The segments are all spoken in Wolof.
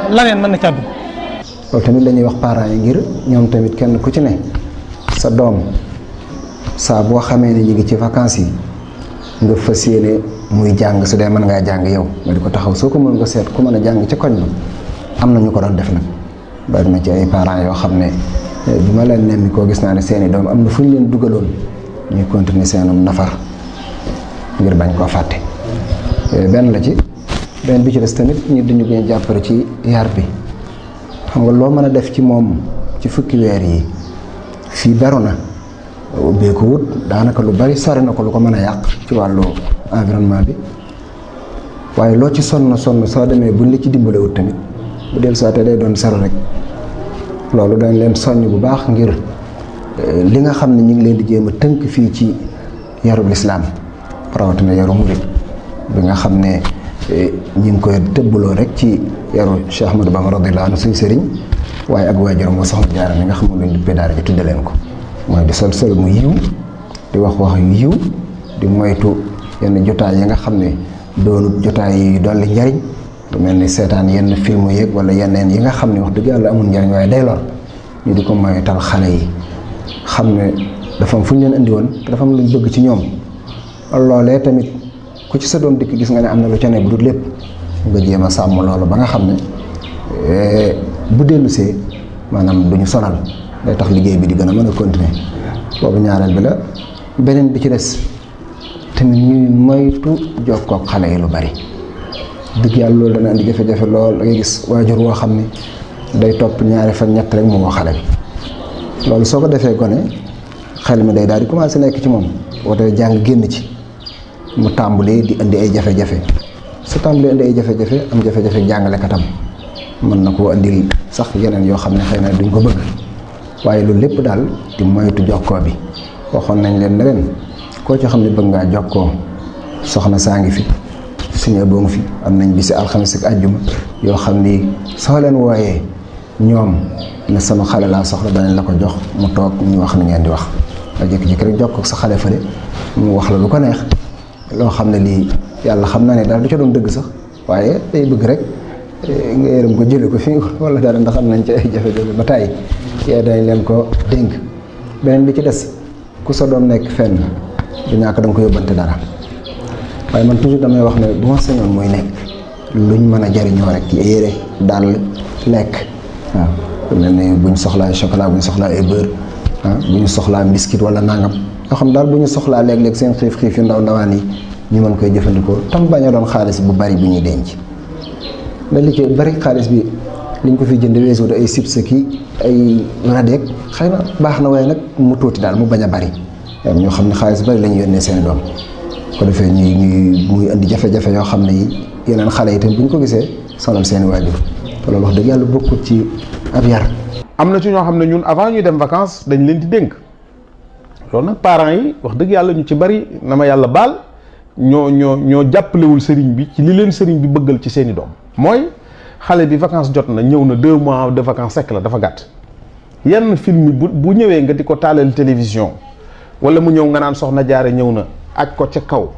laneen mën na caa dugg. loolu tamit la ñuy wax parents yi ngir ñoom tamit kenn ku ci ne sa doom saa boo xamee ne ñu ngi ci vacances yi nga fas yéene muy jàng su dee mën ngaa jàng yow nga di ko taxaw soo ko mën nga seet ku mën a jàng ca koñ ba am na ñu ko doon def nag bari na ci ay parents yoo xam ne bi ma leen nemmi koo gis naa ne seeni doom am na fu ñu leen dugaloon ñuy continuer seenum nafar ngir bañ koo fàtte benn la ci benn bi ci des tamit ñu dañu gën a jàppale ci yar bi xam nga loo mën a def ci moom ci fukki weer yi fii beru na ubbeeku wut daanaka lu bari sori na ko lu ko mën a yàq ci wàllu environnement bi waaye loo ci sonn soo demee buñ la ci dimbalewut tamit bu del soité day doon sero rek loolu dañ leen soññ bu baax ngir li nga xam ne ñu ngi leen di jéem a tënk fii ci yarub lislaam rawatina yaru murid bi nga xam ne ñu ngi koy tëbbaloo rek ci yaru Cheikh Ahmadou Bamba radiyallahu anhu suñu sëriñ waaye ak waajuram moo soxna Jaara mi nga xam ne luñ duppee daara ji tudde leen ko mooy di sol mu yiw di wax yu yiw di moytu yenn jotaay yi nga xam ne doonut jotaay yi dolli njariñ lu mel ni seetaan yenn film yeeg wala yeneen yi nga xam ne wax dëgg yàlla amul njariñ waaye day lor ñu di ko moytal xale yi xam ne dafa am fu ñu leen indi woon te dafa am luñ bëgg ci ñoom loolee tamit ku ci sa doom dikk gis nga ne am na lu ca ne bu dul lépp nga jéem a sàmm loolu ba nga xam ne bu dellusee maanaam duñu sonal day tax liggéey bi di gën a mën a continuer boobu ñaareel bi la beneen bi ci des tamit ñuy moytu jokkook xale yi lu bari dëgg yàlla loolu dana andi jafe-jafe lool da ngay gis waajur woo xam ne day topp ñaari fan ñett rek mu woo xale bi loolu soo ko defee gone xel mi day daal di commencé nekk ci moom woote jàng génn ci mu tàmbalee di indi ay jafe-jafe su tàmbalee indi ay jafe-jafe am jafe-jafe jàngalekatam mën na koo andil sax yeneen yoo xam ne xëy na duñ ko bëgg waaye loolu lépp daal di moytu jokkoo bi waxoon nañ leen ne ren koo ci xam ne bëgg ngaa jokkoo soxna saa ngi fi suñu boo ngi fi am nañ bisi alxames ak àjjuma yoo xam ni soo leen wooyee ñoom ne sama xale laa soxla danañ la ko jox mu toog ñu wax ni ngeen di wax nga jékki-jékki rek jokkoo ak sa xale fële mu wax la lu ko neex loo xam ne lii yàlla xam naa ne daal du ca doon dëgg sax waaye day bëgg rek nga yërëm ko jële ko fi wala dara ndax am nañ ci ay jafe-jafe ba tàyyi yee dañ leen ko dénk beneen bi ci des ku sa doom nekk fenn du ñàkk da nga ko yóbbante dara waaye man toujours damay wax ne bu ma sañoon muy nekk luñ mën a jariñoo rek yére dàll lekk waaw lu mel ne bu ñu soxlaa chocolat bu ñu soxlaa ay beurre bu ñu soxlaa biscuit wala nangam yoo xam daal bu ñu soxlaa léeg-léeg seen xiif yu ndaw ndawaan yi ñu mën koy jëfandikoo tam bañ a doon xaalis bu bari bu ñuy denc mais li ci bari xaalis bi liñ ko fi jënd weesu ay chips ki ay radeek xëy na baax na waaye nag mu tuuti daal mu bañ a bari ñoo xam ne xaalis bari la ñu yónnee seen doom ko defee ñuy muy indi jafe-jafe yoo xam ne yi yeneen xale yi tamit bu ñu ko gisee sonal seeni waajur te loolu wax dëgg yàlla bokkut ci ab yar. am na ci ñoo xam ne ñun avant ñuy dem vacances dañ leen di dénk loolu nag parents yi wax dëgg yàlla ñu ci bari na ma yàlla baal ñoo jàppalewul sëriñ bi ci li leen sëriñ bi bëggal ci seeni doom mooy xale bi vacances jot na ñëw na 2 mois de vacances sekk la dafa gàtt yenn film bu ñëwee nga di ko taalal télévision wala mu ñëw nga naan soxna jaare ñëw na aj ko ca kaw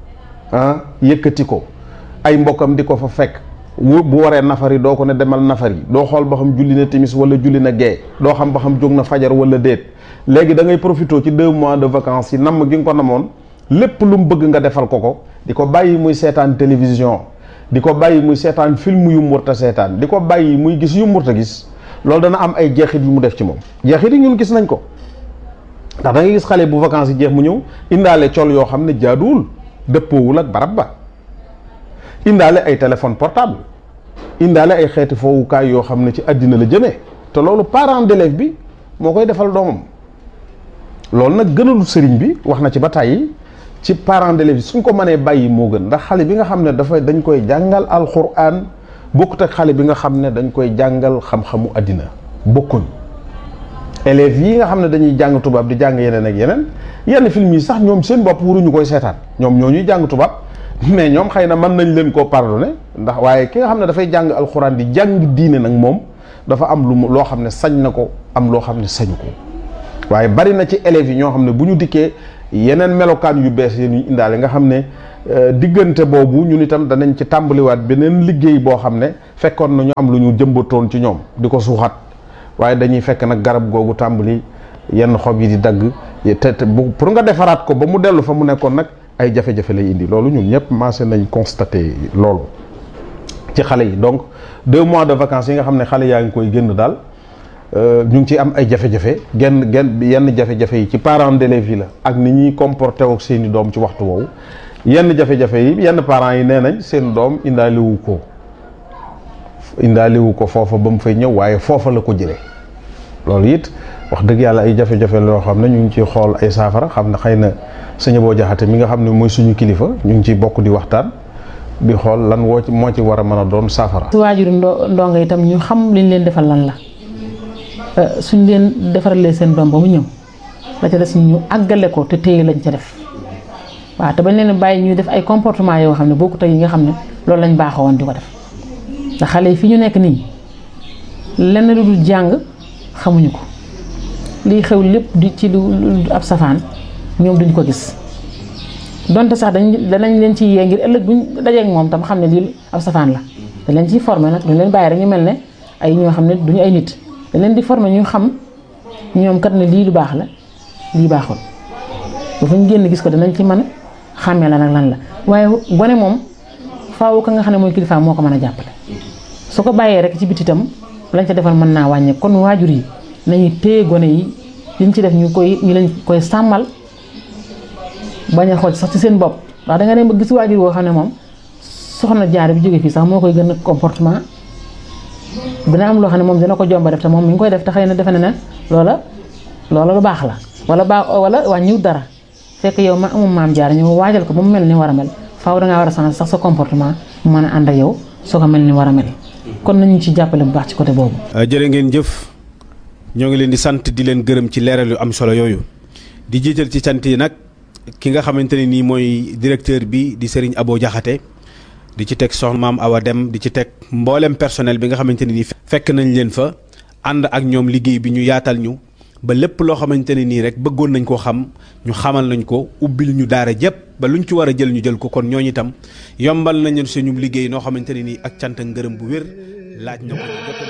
yëkkati ko ay mbokkam di ko fa fekk bu waree nafari doo ko ne demal nafari doo xool ba xam julli na timis wala julli na gee doo xam ba xam jóg na fajar wala déet léegi da ngay profité ci 2 mois de vacances yi namm gi nga ko namoon lépp lu mu bëgg nga defal ko di ko bàyyi muy seetaan télévision di ko bàyyi muy seetaan film yu murta seetaan di ko bàyyi muy gis yu murta gis loolu dana am ay jeexit yu mu def ci moom jeexit yi ñun gis nañ ko ndax da ngay gis xale bu vacances yi jeex mu ñëw indaale col yoo xam ne jaaduwul dëppoowul ak barab ba indaale ay téléphone portable indaale ay xeeti foowukaay yoo xam ne ci àddina la jëmee te loolu parent d'élève bi moo koy defal doomam loolu nag gënalu sëriñ bi wax na ci ba tàyyi ci parent d'élève bi suñ ko mënee bàyyi moo gën ndax xale bi nga xam ne dañ koy jàngal alxuraan bokkut ak xale bi nga xam ne dañ koy jàngal xam-xamu àddina bokkuñ élèves yi nga xam ne dañuy jàng tubaab di jàng yeneen ak yenn film yi sax ñoom seen bopp waruñu koy seetaan ñoom ñoo ñuy jàng tubaab mais ñoom xëy na mën nañ leen koo pardonné ndax waaye ki nga xam ne dafay jàng alxuraan di jàng diine nag moom dafa am loo xam ne sañ na ko am loo xam ne sañu ko waaye bari na ci élèves yi ñoo xam ne bu ñu dikkee yeneen melokaan yu bees yi ñu indaale nga xam ne diggante boobu ñun itam danañ ci tàmbaliwaat beneen liggéey boo xam ne fekkoon nañu am lu ñu jëmbatoon ci ñoom di ko suuxat waaye dañuy fekk nag garab googu tàmbali yenn xob yi di dagg te pour nga defaraat ko ba mu dellu fa mu nekkoon nag ay jafe-jafe lay indi loolu ñun ñëpp maase nañ constaté loolu ci xale yi. donc 2 mois de vacances yi nga xam ne xale yaa ngi koy génn daal ñu ngi ciy am ay jafe-jafe yenn jafe-jafe yi ci parents d'élèves yi la ak ni ñuy comporté ak seeni doom ci waxtu woowu. yenn jafe-jafe yi yenn parents yi nee nañ seen doom indaaliwu ko foofa ba mu fay ñëw waaye foofa la ko jëlee loolu it wax dëgg yàlla ay jafe-jafe loo xam ne ñu ngi ciy xool ay saafara xam ne xëy na sëñ Abo Jaxate mi nga xam ne mooy suñu kilifa ñu ngi ciy bokk di waxtaan di xool lan moo ci war a mën a doon saafara. su waajuru ndongo itam ñu xam liñ leen defal lan la suñ leen defaralee seen doom ba mu ñëw la ca des ñu àggale ko te téye lañ ca def. waaw te bañ leen bàyyi ñuy def ay comportement yoo xam ne bokkut ak yi nga xam ne loolu lañ baaxoo woon di ko def ndax xale yi fi ñu nekk nii lenn lu dul jàng xamuñu ko liy xew lépp di ci lu ab safaan ñoom duñ ko gis donte sax danañ leen ci yee ngir ëllëg buñ dajeek moom tam xam ne lii ab safaan la dañ leen ciy formé nag duñ leen bàyyi rek ñu mel ne ay ñoo xam ne duñu ay nit dañ leen di formé ñu xam ñoom kat ne lii lu baax la lii baaxul bu fa ñu génn gis ko danañ ci mën a xàmmee la nag lan la waaye gone moom faaw ka nga xam ne mooy kilifaam moo ko mën a jàppale su ko bàyyee rek ci biti itam lañ ca defal mën naa wàññe kon waajur yi nañu téye gone yi liñ ci def ñu leen koy sàmmal bañ a xool sax ci seen bopp ndax da nga dem ba gis waajur woo xam ne moom soxna jaar bi jóge fii sax moo koy gën a comportement dina am loo xam ne moom dina ko jomba def te moom mi ngi koy def te xëy na defe na ne loola lu baax la wala wàññiwut dara fekk yow ma amum maam jaar ñu waajal ko ba mu mel ni war a mel faaw dangaa war a changer sax sa comportement mu mën a ànd ak yow soo ko mel ni war a mel kon nañu ci jàppale bu baax ci côté boobu. jërë ngeen jëf ñoo ngi leen di sant di leen gërëm ci leeral yu am solo yooyu di jiital ci sant yi nag ki nga xamante ne nii mooy directeur bi di Serigne Abo Jaxate di ci teg soxna Maam Awa Dem di ci teg mboolem personnel bi nga xamante ne nii fekk nañ leen fa ànd ak ñoom liggéey bi ñu yaatal ñu. ba lépp loo xamante ne nii rek bëggoon nañ koo xam ñu xamal nañ ko ubbil ñu daara jëpp ba luñ ci war a jël ñu jël ko kon ñooñu itam yombal nañu suñu liggéey noo xamante ne nii ak cant ak ngërëm bu wér laaj na ko jotal.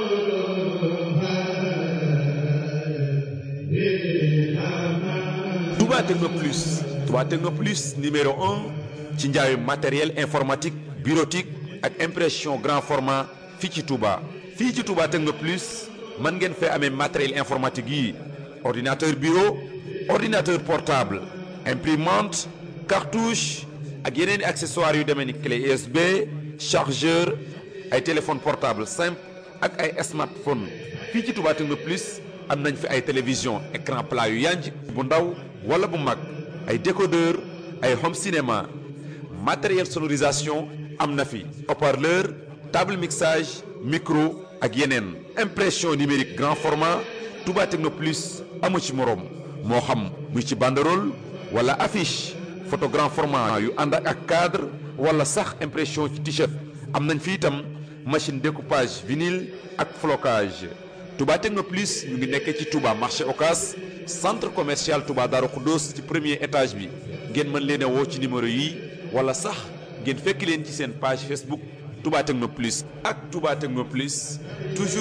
Touba Techno Plus. Touba Techno Plus numéro 1 ci njaayu matériel informatique bureautique ak impression grand format fii ci Touba. fii ci Touba Techno Plus mën ngeen fee amee matériel informatique yi ordinateur bureau ordinateur portable imprimante cartouche ak yeneen i accessoires yu demee ni clé USB chargeur ay téléphone portable simple ak ay smartphone fii ci Touba Techno Plus am nañ fi ay télévision écran plat yu yanj bu ndaw wala bu mag ay décodeur ay home cinéma matériel sonorisation am na fi haut-parleur table mixage micro ak yeneen impression numérique grand format Touba Techno Plus amu ci moroom moo xam muy ci banderole wala affiche photo grand format yu ànd ak cadre wala sax impression ci t-shirt am nañ fi itam machine découpage vinyle ak flocage Touba Techno Plus ñu ngi nekk ci Touba marché Ocass centre commercial Touba Darou Khoudoss ci premier étage bi ngeen mën leen a woo ci numéro yi wala sax ngeen fekk leen ci seen page Facebook Touba Techno Plus ak Touba Techno Plus toujours